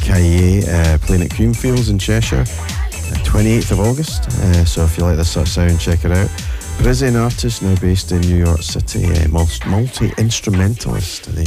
Kaye playing at Creamfields in Cheshire, 28th of August. So if you like this sort of sound, check it out. Brazilian artist now based in New York City, multi-instrumentalist.